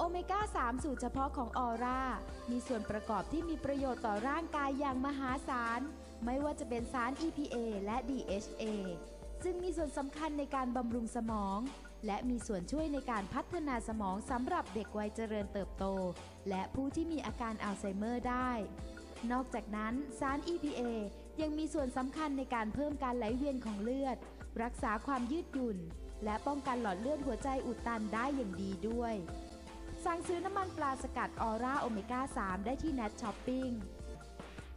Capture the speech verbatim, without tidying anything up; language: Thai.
เมก้าสาม สูตรเฉพาะของออร่ามีส่วนประกอบที่มีประโยชน์ต่อร่างกายอย่างมหาศาลไม่ว่าจะเป็นสาร อี พี เอ และ ดี เอช เอ ซึ่งมีส่วนสำคัญในการบำรุงสมองและมีส่วนช่วยในการพัฒนาสมองสำหรับเด็กวัยเจริญเติบโตและผู้ที่มีอาการอัลไซเมอร์ได้นอกจากนั้นสาร อี พี เอ ยังมีส่วนสำคัญในการเพิ่มการไหลเวียนของเลือดรักษาความยืดหยุ่นและป้องกันหลอดเลือดหัวใจอุดตันได้อย่างดีด้วยสั่งซื้อน้ำมันปลาสกัดออร่าโอเมก้าสามได้ที่ เน็ต ช้อปปิ้ง